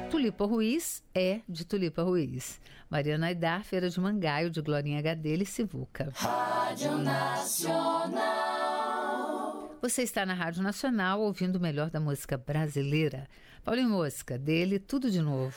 Tulipa Ruiz é de Tulipa Ruiz. Mariana Aidar, Feira de Mangaio, de Glorinha Gadelha e Sivuca. Rádio Nacional. Você está na Rádio Nacional ouvindo o melhor da música brasileira. Paulinho Mosca, dele Tudo de Novo.